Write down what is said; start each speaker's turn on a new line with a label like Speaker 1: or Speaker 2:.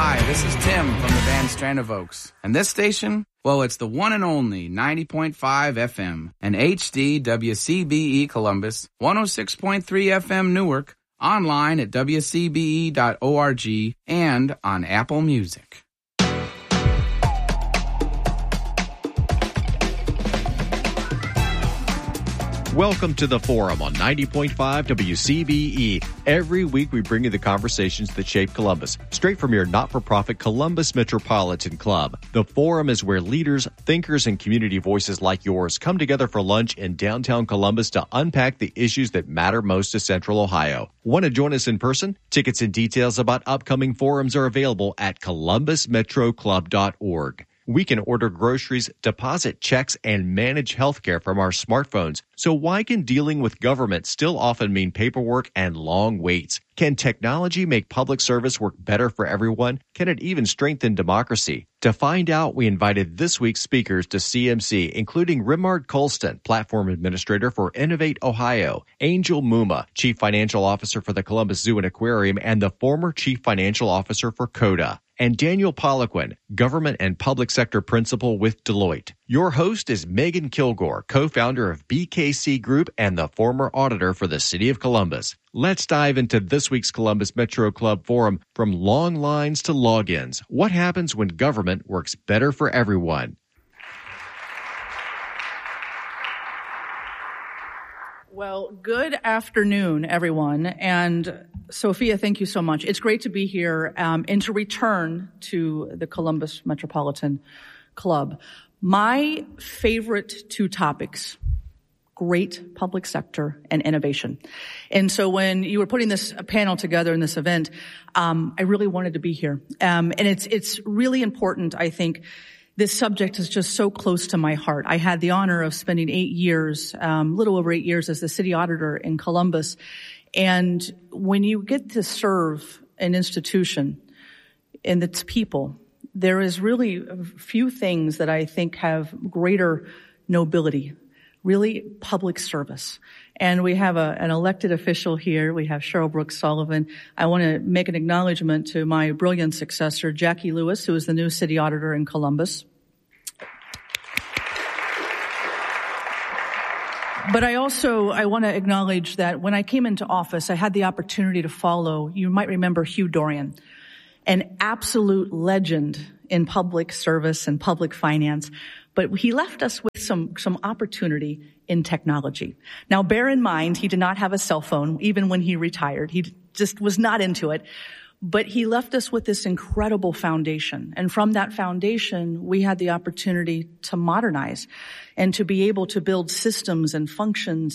Speaker 1: Hi, this is Tim from the band Strand of Oaks. And this station, well, it's the one and only 90.5 FM and HD WCBE Columbus, 106.3 FM Newark, online at wcbe.org and on Apple Music.
Speaker 2: Welcome to The Forum on 90.5 WCBE. Every week we bring you the conversations that shape Columbus, straight from your not-for-profit Columbus Metropolitan Club. The Forum is where leaders, thinkers, and community voices like yours come together for lunch in downtown Columbus to unpack the issues that matter most to Central Ohio. Want to join us in person? Tickets and details about upcoming forums are available at columbusmetroclub.org. We can order groceries, deposit checks, and manage healthcare from our smartphones. So why can dealing with government still often mean paperwork and long waits? Can technology make public service work better for everyone? Can it even strengthen democracy? To find out, we invited this week's speakers to CMC, including Rimard Colston, Platform Administrator for Innovate Ohio, Angel Muma, Chief Financial Officer for the Columbus Zoo and Aquarium, and the former Chief Financial Officer for CODA, and Daniel Poliquin, Government and Public Sector Principal with Deloitte. Your host is Megan Kilgore, co-founder of BKC Group and the former auditor for the City of Columbus. Let's dive into this week's Columbus Metro Club Forum, from long lines to logins. What happens when government works better for everyone?
Speaker 3: Well, good afternoon, everyone. And Sophia, thank you so much. It's great to be here and to return to the Columbus Metropolitan Club. My favorite two topics: great public sector and innovation. And so when you were putting this panel together in this event, I really wanted to be here. And it's really important, I think. This subject is just so close to my heart. I had the honor of spending 8 years, little over 8 years, as the city auditor in Columbus. And when you get to serve an institution and its people, there is really a few things that I think have greater nobility, really public service. And we have an elected official here. We have Cheryl Brooks Sullivan. I want to make an acknowledgement to my brilliant successor, Jackie Lewis, who is the new city auditor in Columbus. But I want to acknowledge that when I came into office, I had the opportunity to follow, you might remember Hugh Dorian, an absolute legend in public service and public finance. But he left us with some opportunity in technology. Now, bear in mind, he did not have a cell phone, even when he retired. He just was not into it. But he left us with this incredible foundation. And from that foundation, we had the opportunity to modernize and to be able to build systems and functions